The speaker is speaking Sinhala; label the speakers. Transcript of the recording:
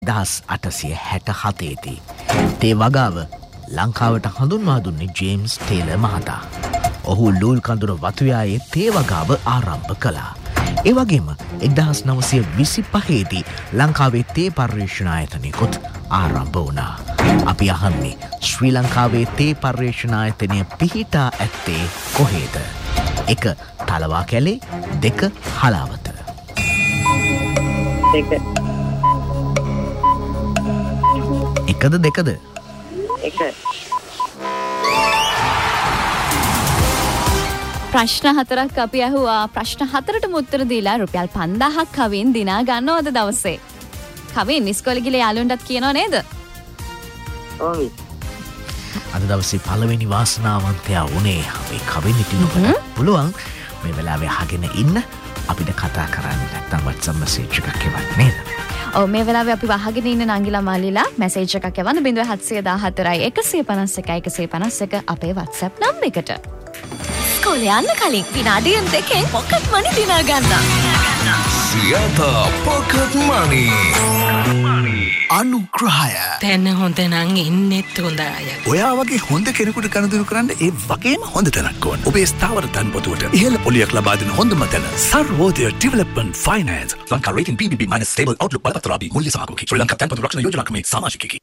Speaker 1: 1867දී තේ වගාව ලංකාවට හඳුන්වා දුන්නේ ජේම්ස් ටේලර් මහතා. ඔහු ලූල් කඳුර වතුයායේ තේ වගාව ආරම්භ කළා. ඒ වගේම 1925දී ලංකාවේ තේ පර්යේෂණ ආයතනයකොත් ආරම්භ වුණා. අපි අහන්නේ ශ්‍රී ලංකාවේ තේ පර්යේෂණ ආයතනය පිහිටා ඇත්තේ කොහේද? 1. තලවා කැලේ, 2. හලාවත.
Speaker 2: 2.
Speaker 1: 1ද 2ද?
Speaker 2: 1.
Speaker 3: ප්‍රශ්න 4ක් අපි අහුවා. ප්‍රශ්න 4ටම උත්තර දීලා රුපියල් 5000ක් කවින් දිනා ගන්නවද දවසේ? කවින් ඉස්කෝලේ ගිහලා යාළුවන්ටත් කියනව නේද?
Speaker 2: ඔව්.
Speaker 1: අද දවසේ පළවෙනි වාසනාවන්තයා වුණේ අපි කවින් ඉතිනුකට පුළුවන් මේ වෙලාවේ අහගෙන ඉන්න අපිට කතා කරන්න නැත්නම් WhatsApp message එකක් එවන්න නේද?
Speaker 3: ඔව් මේ වෙලාවේ අපි වහගෙන ඉන්න නංගිලා මාලිලා මැසේජ් එකක් එවන්න 0714 151 151 අපේ WhatsApp නම්බර් එකට. ඉස්කෝලේ යන්න කලින් විනාඩියෙන් දෙකෙන් පොකට් මනි දිනා ගන්න.
Speaker 4: සියත පොකට් මනි. අනුග්‍රහය.
Speaker 5: දැන් හොඳ නම් ඉන්නෙත් හොඳ අය.
Speaker 4: ඔයා වගේ හොඳ කෙනෙකුට කනදරු කරන්න ඒ වගේම හොඳ තැනක් ඕන. ඔබේ ස්ථාවර ධනපොතුවට ඉහළ පොලියක් ලබා දෙන හොඳම තැන Sarvodaya development finance. Lanka rating BBB- stable Outlook බලපත්‍රාදී මුල්‍ය සමාගමකි. ශ්‍රී ලංකා ධනපොතු රක්ෂණ යෝජනාකමේ සමාජිකයෙකි.